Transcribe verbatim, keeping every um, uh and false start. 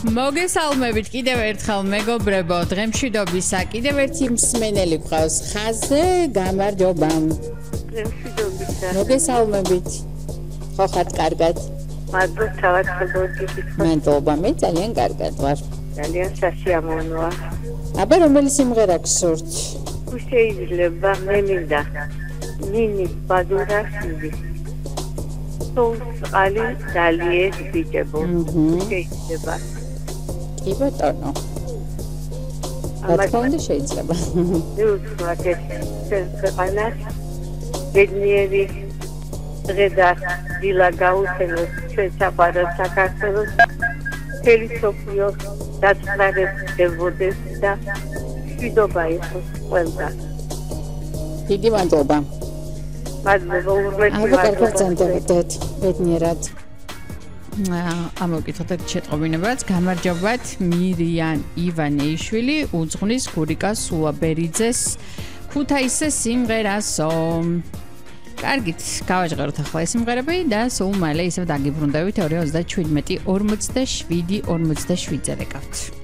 მოგესალმებით კიდევ ერთხელ მეგობრებო, დღემშვიდობისა კიდევ ერთი მსმენელი გვყავს ხაზზე, გამარჯობა. დღემშვიდობისა. მოგესალმებით. ხო ხართ კარგად? მადლობა თავადაგებოდით. მადლობა, მე ძალიან კარგად ვარ. ძალიან სასიამოვნოა. აბა რომელი სიმღერა გსურთ? თუ შეიძლება მე მინდა ნინი ბადურაშვილი. სოუსყალი დალიეს ბიჭებო. შეიძლება. კი ბატონო. ამათ შეიძლება. მე ვთქვათ ეს ქვეყანას ბედნიერი დღე და დილა გაუხსენოთ ჩვენ საყვარელ საქართველოს მთელი მსოფლიო დაწნარებდებოდეს და მშვიდობა იყოს ყველგან. დიდი მადლობა. მადლობა ურმეთი მადლობა. აბა კარგად ზამთრობთ ბედნიერად. ამოვკითხოთ ერთ შეტყობინებაც. გამარჯობათ მირიან ივანეიშვილი უძღვნის გურიკა სულაბერიძეს ქუთაისის სიმღერასო. კარგით, გავაჟღეროთ ახლა ეს სიმღერები და სულ მალე ისევ დაგიბრუნდებით ორი ოცდაჩვიდმეტი ორმოცდაშვიდი ორმოცდაშვიდზე რეკავთ.